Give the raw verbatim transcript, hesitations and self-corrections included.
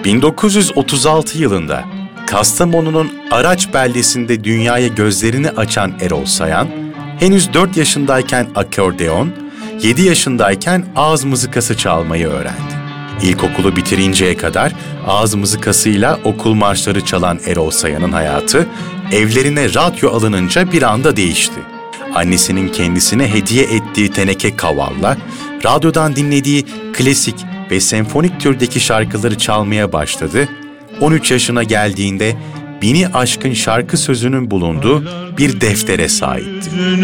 bin dokuz yüz otuz altı yılında Kastamonu'nun Araç beldesinde dünyaya gözlerini açan Erol Sayan, henüz dört yaşındayken akordeon, yedi yaşındayken ağız mızıkası çalmayı öğrendi. İlkokulu bitirinceye kadar ağız mızıkasıyla okul marşları çalan Erol Sayan'ın hayatı, evlerine radyo alınınca bir anda değişti. Annesinin kendisine hediye ettiği teneke kavalla, radyodan dinlediği klasik ve senfonik türdeki şarkıları çalmaya başladı. on üç yaşına geldiğinde bini aşkın şarkı sözünün bulunduğu bir deftere sahipti.